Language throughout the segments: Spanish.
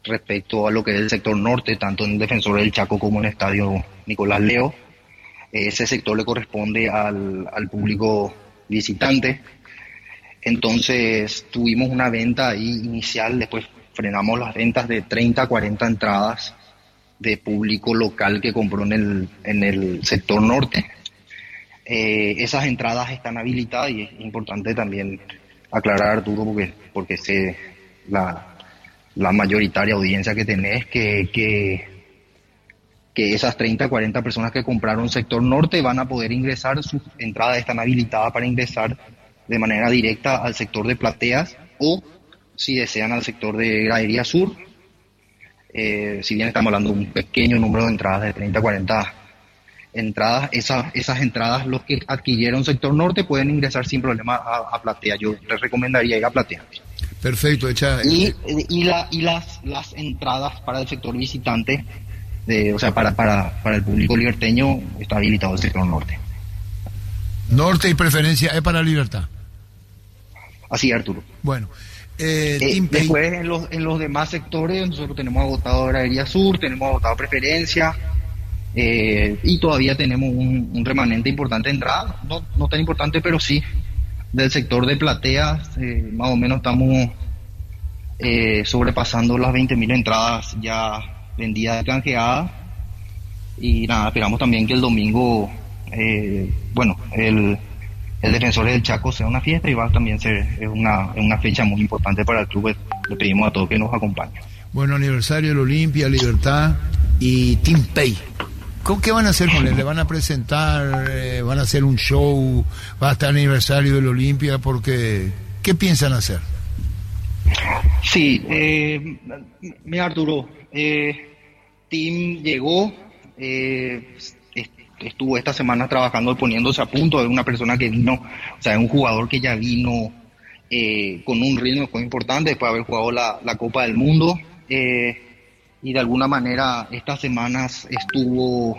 respecto a lo que es el sector norte, tanto en Defensor del Chaco como en el Estadio Nicolás Leo. Ese sector le corresponde al público visitante. Entonces tuvimos una venta ahí inicial, después frenamos las ventas de 30 a 40 entradas de público local que compró en el sector norte. Esas entradas están habilitadas y es importante también aclarar, Arturo, porque sé la mayoritaria audiencia que tenés, que esas 30 40 personas que compraron sector norte van a poder ingresar, sus entradas están habilitadas para ingresar de manera directa al sector de plateas o, si desean, al sector de gradería sur. Si bien estamos hablando de un pequeño número de entradas de 30 40 entradas, esas entradas, los que adquirieron sector norte pueden ingresar sin problema a platea. Yo les recomendaría ir a platea. Perfecto, y las entradas para el sector visitante, o sea, para el público liberteño, está habilitado el sector norte. Norte y preferencia es para Libertad. Así, Arturo. Bueno, después en los demás sectores nosotros tenemos agotado gradería sur, tenemos agotado preferencia, y todavía tenemos un remanente importante de entrada, no tan importante, pero sí, del sector de plateas, más o menos estamos sobrepasando las 20.000 entradas ya vendidas y canjeadas. Y nada, esperamos también que el domingo, el Defensor del Chaco sea una fiesta y va a también ser una fecha muy importante para el club. Le pedimos a todos que nos acompañen. Bueno, aniversario del Olimpia, Libertad y Team Pay. ¿Qué van a hacer con él? ¿Le van a presentar? ¿Van a hacer un show? ¿Va a estar el aniversario del Olimpia? Porque, ¿qué piensan hacer? Sí, mira, Arturo, Tim llegó, estuvo esta semana trabajando y poniéndose a punto. Es una persona que vino, o sea, es un jugador que ya vino con un ritmo muy importante después de haber jugado la Copa del Mundo, y de alguna manera estas semanas estuvo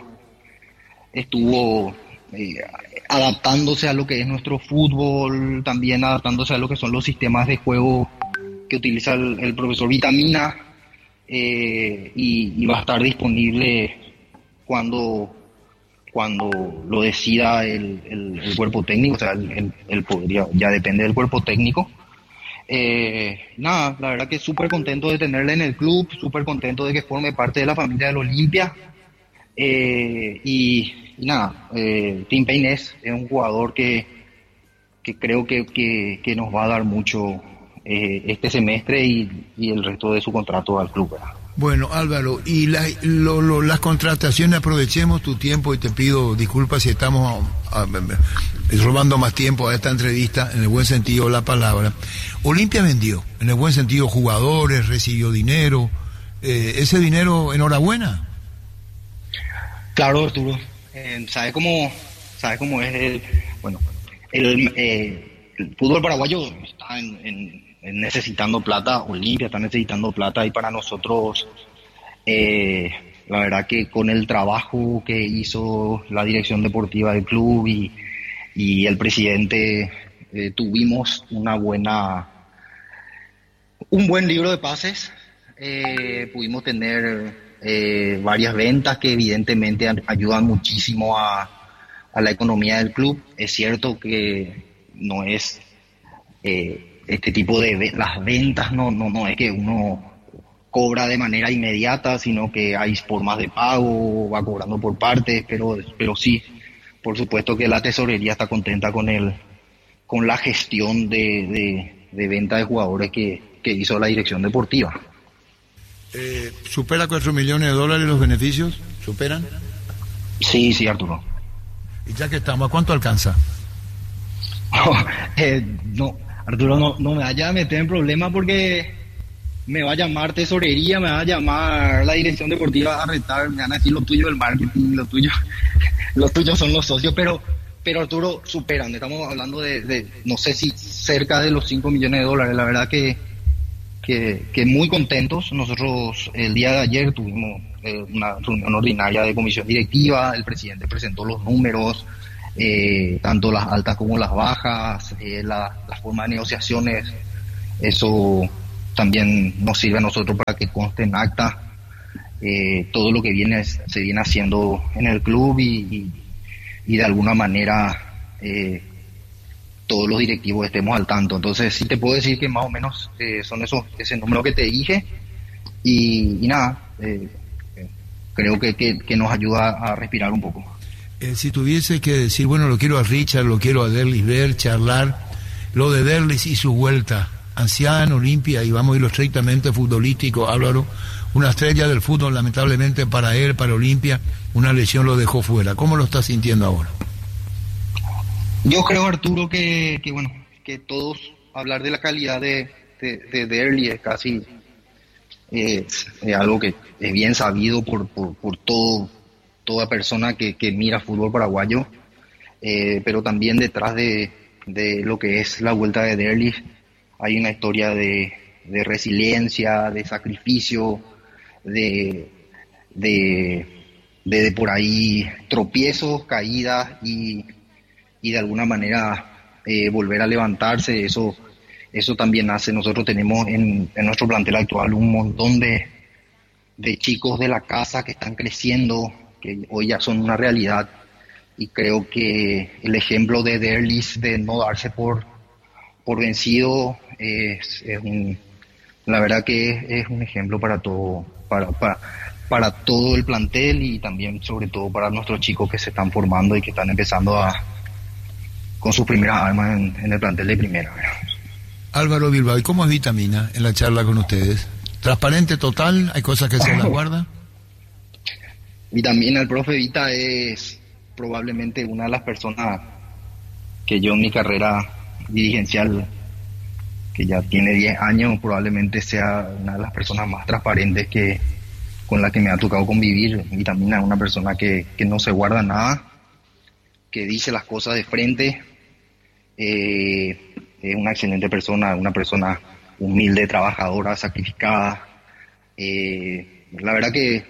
adaptándose a lo que es nuestro fútbol, también adaptándose a lo que son los sistemas de juego que utiliza el profesor Vitamina, y va a estar disponible cuando lo decida el cuerpo técnico. O sea, el podría, ya depende del cuerpo técnico. Nada, la verdad que súper contento de tenerle en el club, súper contento de que forme parte de la familia del Olimpia, y nada, Tim Payne es un jugador que creo que nos va a dar mucho este semestre y el resto de su contrato al club, ¿verdad? Bueno, Álvaro, y las contrataciones, aprovechemos tu tiempo y te pido disculpas si estamos robando más tiempo a esta entrevista, en el buen sentido de la palabra. Olimpia vendió, en el buen sentido, jugadores, recibió dinero. Ese dinero, enhorabuena. Claro, Arturo. ¿Sabe cómo es el fútbol paraguayo? Está necesitando plata. Olimpia está necesitando plata, y para nosotros, la verdad que con el trabajo que hizo la dirección deportiva del club y el presidente, tuvimos un buen libro de pases. Pudimos tener varias ventas que evidentemente ayudan muchísimo a la economía del club. Es cierto que no es este tipo de las ventas, no es que uno cobra de manera inmediata, sino que hay formas de pago, va cobrando por partes, pero sí, por supuesto que la tesorería está contenta con la gestión de venta de jugadores que hizo la dirección deportiva. ¿Supera $4 millones los beneficios? ¿Superan? Sí, Arturo. Y ya que estamos, ¿a cuánto alcanza? No, Arturo, no me vaya a meter en problemas, porque me va a llamar tesorería, me va a llamar la dirección deportiva a retar, me van a decir lo tuyo del marketing, lo tuyo son los socios, pero Arturo, superan. Estamos hablando de no sé si cerca de los $5 millones. La verdad que muy contentos. Nosotros el día de ayer tuvimos una reunión ordinaria de comisión directiva, el presidente presentó los números, tanto las altas como las bajas, la forma de negociaciones. Eso también nos sirve a nosotros para que conste en acta todo lo que se viene haciendo en el club y de alguna manera todos los directivos estemos al tanto. Entonces sí te puedo decir que más o menos son ese número que te dije y nada, creo que nos ayuda a respirar un poco. Si tuviese que decir, bueno, lo quiero a Richard, lo quiero a Derlis ver, charlar, lo de Derlis y su vuelta, anciano, Olimpia, y vamos a irlo estrictamente futbolístico, Álvaro, una estrella del fútbol, lamentablemente para él, para Olimpia, una lesión lo dejó fuera. ¿Cómo lo está sintiendo ahora? Yo creo, Arturo, que bueno, que todos hablar de la calidad de Derlis es casi algo que es bien sabido por toda persona que mira fútbol paraguayo, pero también detrás de lo que es la vuelta de Derlis hay una historia de resiliencia, de sacrificio, de por ahí tropiezos, caídas y de alguna manera volver a levantarse. Eso también hace. Nosotros tenemos en nuestro plantel actual un montón de chicos de la casa que están creciendo, que hoy ya son una realidad, y creo que el ejemplo de Derlis de no darse por vencido la verdad que es un ejemplo para todo el plantel y también sobre todo para nuestros chicos que se están formando y que están empezando con sus primeras armas en el plantel de primera. Álvaro Bilbao, ¿y cómo es Vitamina en la charla con ustedes? ¿Transparente total? ¿Hay cosas que se las guarda? Vitamina, el profe Vita es probablemente una de las personas que yo en mi carrera dirigencial, que ya tiene 10 años, probablemente sea una de las personas más transparentes con la que me ha tocado convivir. Vitamina es una persona que no se guarda nada, que dice las cosas de frente, es una excelente persona, una persona humilde, trabajadora, sacrificada. La verdad que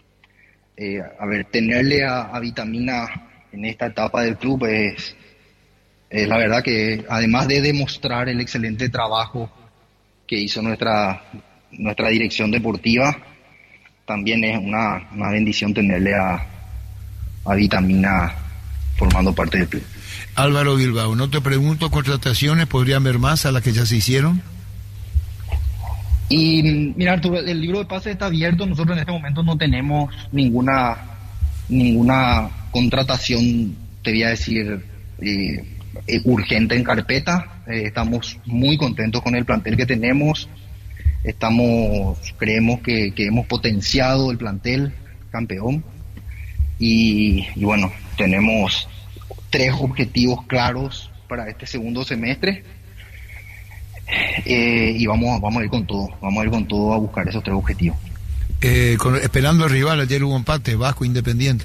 tenerle a Vitamina en esta etapa del club es la verdad que, además de demostrar el excelente trabajo que hizo nuestra dirección deportiva, también es una bendición tenerle a Vitamina formando parte del club. Álvaro Bilbao, no te pregunto, ¿contrataciones podrían ver más a las que ya se hicieron? Y mira, Arturo, el libro de pases está abierto. Nosotros en este momento no tenemos ninguna contratación, te voy a decir, urgente en carpeta. Estamos muy contentos con el plantel que tenemos. Creemos que hemos potenciado el plantel campeón y bueno, tenemos 3 objetivos claros para este segundo semestre. Y vamos a ir con todo a buscar esos 3 objetivos. Esperando al rival, ayer hubo empate, Vasco Independiente.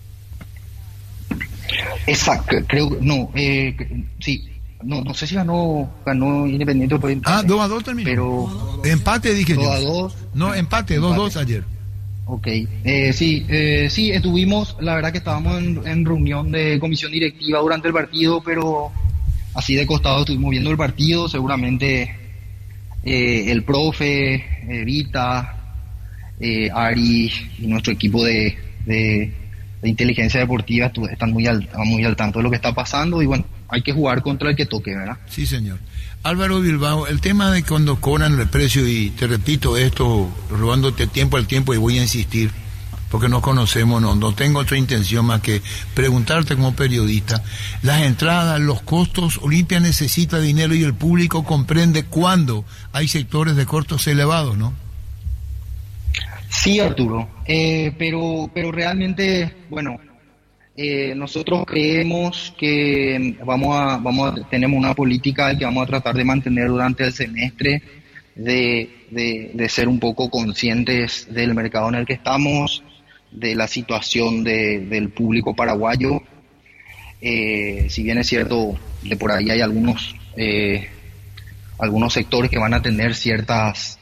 Exacto, creo, no, sí, no sé si ganó Independiente o por empate. 2-2 terminó. Pero empate dije 2-2. No, empate 2-2 ayer. Ok, sí, estuvimos, la verdad que estábamos en reunión de comisión directiva durante el partido, pero así de costado estuvimos viendo el partido. Seguramente el profe, Vita, Ari y nuestro equipo de inteligencia deportiva están muy al tanto de lo que está pasando y bueno, hay que jugar contra el que toque, ¿verdad? Sí, señor. Álvaro Bilbao, el tema de cuando cobran el precio, y te repito esto, robándote tiempo al tiempo, y voy a insistir, porque nos conocemos, no tengo otra intención más que preguntarte como periodista, las entradas, los costos, Olimpia necesita dinero y el público comprende cuando hay sectores de costos elevados, ¿no? Sí, Arturo, pero realmente, bueno, nosotros creemos que tenemos una política que vamos a tratar de mantener durante el semestre, de ser un poco conscientes del mercado en el que estamos, de la situación del público paraguayo. Si bien es cierto, de por ahí hay algunos sectores que van a tener ciertas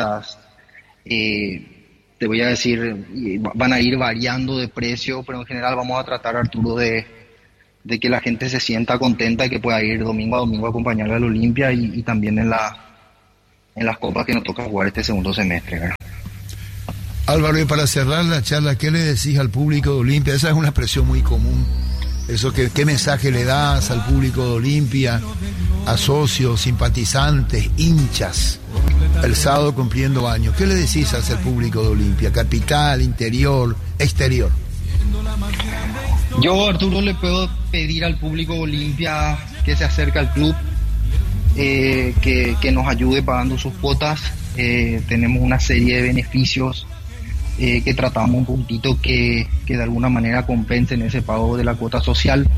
te voy a decir, van a ir variando de precio, pero en general vamos a tratar, Arturo, de que la gente se sienta contenta y que pueda ir domingo a domingo a acompañarle al Olimpia y también en las copas que nos toca jugar este segundo semestre, ¿verdad? Álvaro, y para cerrar la charla, ¿qué le decís al público de Olimpia? Esa es una expresión muy común. Eso, ¿qué mensaje le das al público de Olimpia, a socios, simpatizantes, hinchas, el sábado cumpliendo años? ¿Qué le decís al público de Olimpia? Capital, interior, exterior. Yo, Arturo, le puedo pedir al público de Olimpia que se acerque al club, que nos ayude pagando sus cuotas. Tenemos una serie de beneficios que tratamos un puntito que de alguna manera compensen ese pago de la cuota social.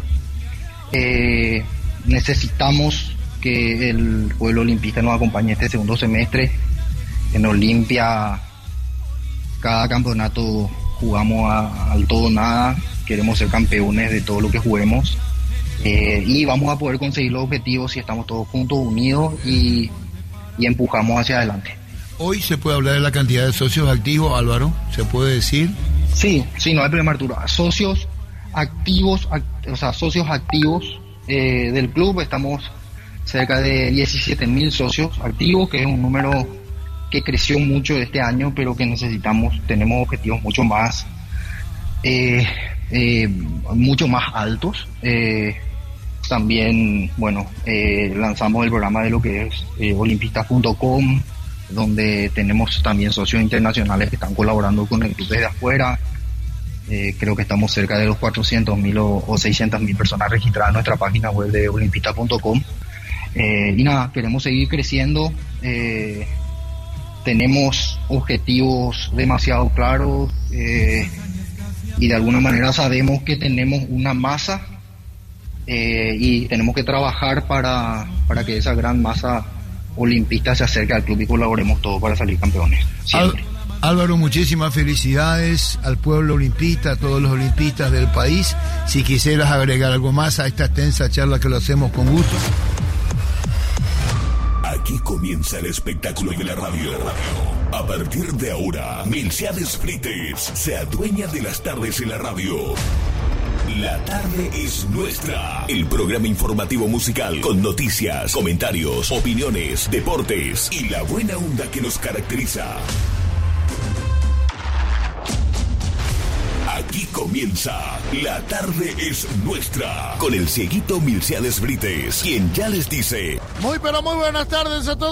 Necesitamos que el pueblo olimpista nos acompañe este segundo semestre. En Olimpia cada campeonato jugamos al todo o nada, queremos ser campeones de todo lo que juguemos, y vamos a poder conseguir los objetivos si estamos todos juntos, unidos y empujamos hacia adelante. Hoy se puede hablar de la cantidad de socios activos, Álvaro, ¿se puede decir? Sí, no hay problema, Arturo. Socios activos, del club, estamos cerca de 17.000 socios activos, que es un número que creció mucho este año, pero que tenemos objetivos mucho más altos. También, lanzamos el programa de lo que es olimpistas.com, donde tenemos también socios internacionales que están colaborando con el club desde afuera. Creo que estamos cerca de los 400.000 o 600.000 personas registradas en nuestra página web de olimpistas.com. Y nada, queremos seguir creciendo. Tenemos objetivos demasiado claros, y de alguna manera sabemos que tenemos una masa, y tenemos que trabajar para que esa gran masa olimpista se acerque al club y colaboremos todos para salir campeones. Álvaro, muchísimas felicidades al pueblo olimpista, a todos los olimpistas del país. Si quisieras agregar algo más a esta extensa charla, que lo hacemos con gusto. Aquí comienza el espectáculo de la radio. A partir de ahora, Milciades Frites se adueña de las tardes en la radio. La tarde es nuestra. El programa informativo musical con noticias, comentarios, opiniones, deportes y la buena onda que nos caracteriza. Aquí comienza La tarde es nuestra con el cieguito Milciades Brites, quien ya les dice: Muy buenas tardes a todos.